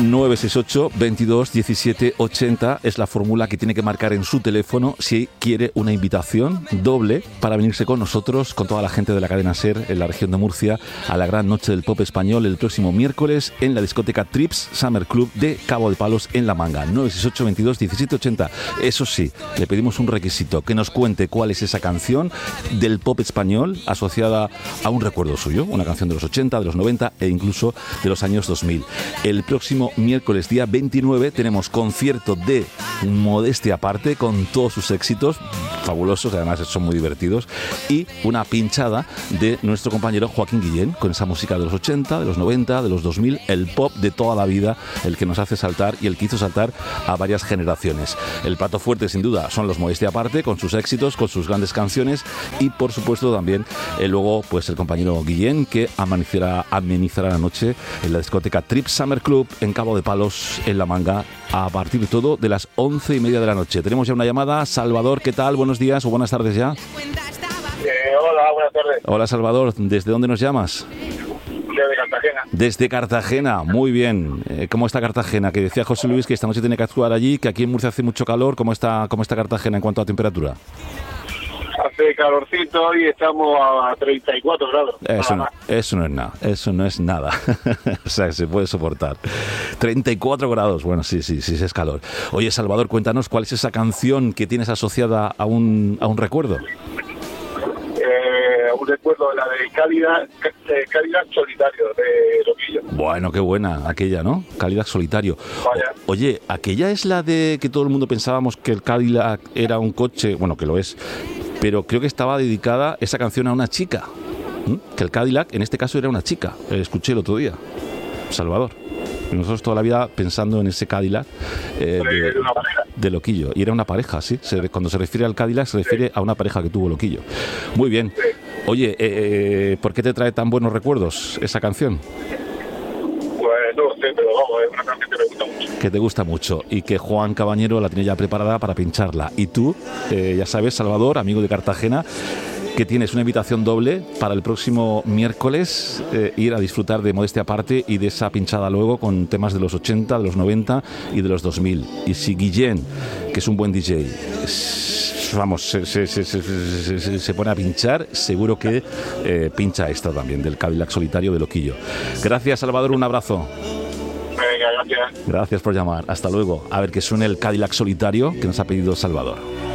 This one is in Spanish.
968 22 17 80 es la fórmula que tiene que marcar en su teléfono si quiere una invitación doble para venirse con nosotros, con toda la gente de la cadena SER en la región de Murcia, a la gran noche del pop español el próximo miércoles en la discoteca Trips Summer Club de Cabo de Palos en La Manga. 968 22 17 80. Eso sí, le pedimos un requisito, que nos cuente cuál es esa canción del pop español asociada a un recuerdo suyo, una canción de los 80, de los 90 e incluso de los años 2000. El próximo miércoles día 29 tenemos concierto de Modestia Aparte con todos sus éxitos fabulosos, además son muy divertidos, y una pinchada de nuestro compañero Joaquín Guillén con esa música de los 80, de los 90, de los 2000, el pop de toda la vida, el que nos hace saltar y el que hizo saltar a varias generaciones. El plato fuerte sin duda son los Modestia Aparte con sus éxitos, con sus grandes canciones y por supuesto también luego pues el compañero Guillén que amenizará la noche en la discoteca Trips Summer Club en Cabo de Palos en La Manga a partir de todo de las 11:30 de la noche. Tenemos ya una llamada. Salvador, ¿qué tal? Buenos días o buenas tardes ya. Hola, buenas tardes. Hola Salvador, ¿desde dónde nos llamas? Desde Cartagena. Desde Cartagena, muy bien. ¿Cómo está Cartagena? Que decía José Luis que esta noche tiene que actuar allí, que aquí en Murcia hace mucho calor. ¿Cómo está Cartagena en cuanto a temperatura? Hace calorcito y estamos a 34 grados. Eso no es nada. O sea, se puede soportar. 34 grados, bueno, sí, es calor. Oye, Salvador, cuéntanos cuál es esa canción que tienes asociada a un recuerdo. Un recuerdo de la de Cadillac Solitario, de Loquillo. Bueno, qué buena aquella, ¿no? Cadillac Solitario. Oye, aquella es la de que todo el mundo pensábamos que el Cadillac era un coche, bueno, que lo es, pero creo que estaba dedicada esa canción a una chica. Que el Cadillac, en este caso, era una chica. Escuché el otro día. Salvador. Nosotros toda la vida pensando en ese Cadillac de Loquillo. Y era una pareja, ¿sí? Cuando se refiere al Cadillac se refiere a una pareja que tuvo Loquillo. Muy bien. Oye, ¿por qué te trae tan buenos recuerdos esa canción? Pues no sé, pero vamos, es una canción que me gusta mucho. Que te gusta mucho y que Juan Cabañero la tiene ya preparada para pincharla. Y tú, ya sabes, Salvador, amigo de Cartagena, que tienes una invitación doble para el próximo miércoles, ir a disfrutar de Modestia Aparte y de esa pinchada luego con temas de los 80, de los 90 y de los 2000. Y si Guillén, que es un buen DJ, vamos, se pone a pinchar, seguro que pincha esta también, del Cadillac Solitario de Loquillo. Gracias, Salvador, un abrazo. Venga, gracias. Gracias por llamar. Hasta luego. A ver que suene el Cadillac Solitario que nos ha pedido Salvador.